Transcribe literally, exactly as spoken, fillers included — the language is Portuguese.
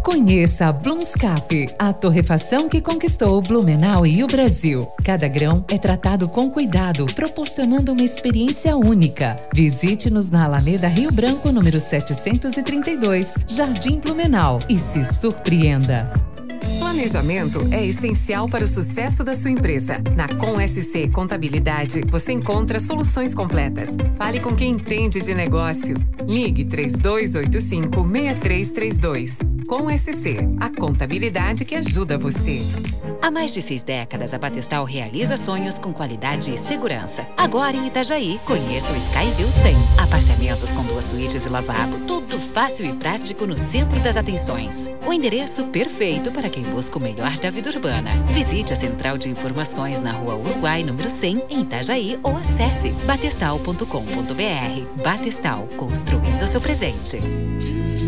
Conheça a Blumscap, a torrefação que conquistou Blumenau e o Brasil. Cada grão é tratado com cuidado, proporcionando uma experiência única. Visite-nos na Alameda Rio Branco, número setecentos e trinta e dois, Jardim Blumenau, e se surpreenda. Planejamento é essencial para o sucesso da sua empresa. Na Com S C Contabilidade, você encontra soluções completas. Fale com quem entende de negócios. Ligue três dois oito cinco, seis três três dois. Com S C, a contabilidade que ajuda você. Há mais de seis décadas, a Batestal realiza sonhos com qualidade e segurança. Agora em Itajaí, conheça o Skyview cem. Apartamentos com duas suítes e lavabo, tudo fácil e prático no centro das atenções. O endereço perfeito para quem busca o melhor da vida urbana. Visite a Central de Informações na Rua Uruguai, número cem, em Itajaí, ou acesse batestal ponto com ponto br. Batestal, construindo seu presente.